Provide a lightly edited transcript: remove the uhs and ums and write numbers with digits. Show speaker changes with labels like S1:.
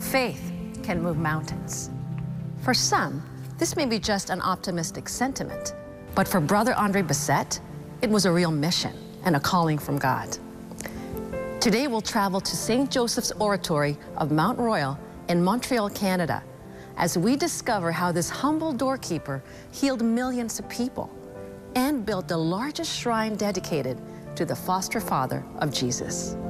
S1: Faith can move mountains. For some, this may be just an optimistic sentiment, but for Brother Andre Bessette, it was a real mission and a calling from God. Today we'll travel to St. Joseph's Oratory of Mount Royal in Montreal, Canada, as we discover how this humble doorkeeper healed millions of people and built the largest shrine dedicated to the foster father of Jesus.